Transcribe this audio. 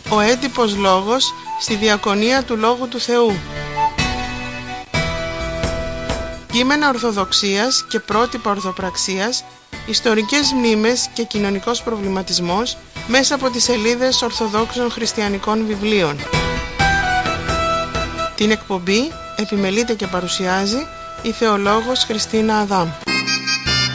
Ο έντυπος λόγος στη διακονία του Λόγου του Θεού. Κείμενα ορθοδοξίας και πρότυπα ορθοπραξίας, ιστορικές μνήμες και κοινωνικός προβληματισμός μέσα από τις σελίδες ορθοδόξων χριστιανικών βιβλίων. Την εκπομπή επιμελείται και παρουσιάζει η θεολόγος Χριστίνα Αδάμ.